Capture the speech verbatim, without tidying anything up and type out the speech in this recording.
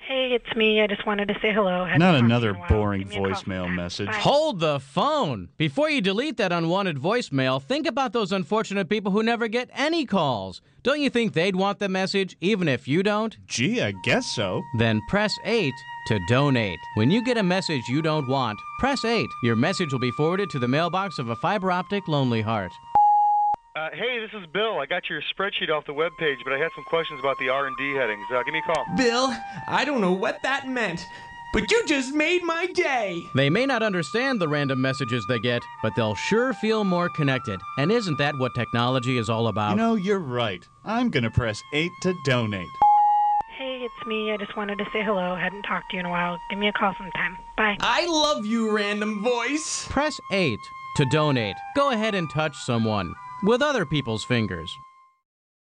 Hey, it's me. I just wanted to say hello. Hadn't Not talked to you another in a while. boring Give me a call voicemail sometime. message. Bye. Hold the phone. Before you delete that unwanted voicemail, think about those unfortunate people who never get any calls. Don't you think they'd want the message, even if you don't? Gee, I guess so. Then press eight to donate. When you get a message you don't want, press eight. Your message will be forwarded to the mailbox of a fiber optic Lonely Heart. Uh, hey, this is Bill. I got your spreadsheet off the webpage, but I had some questions about the R and D headings. Uh, give me a call. Bill, I don't know what that meant, but you just made my day. They may not understand the random messages they get, but they'll sure feel more connected. And isn't that what technology is all about? You know, you're right. I'm going to press eight to donate. Hey, it's me. I just wanted to say hello. Hadn't talked to you in a while. Give me a call sometime. Bye. I love you, random voice. Press eight to donate. Go ahead and touch someone with other people's fingers.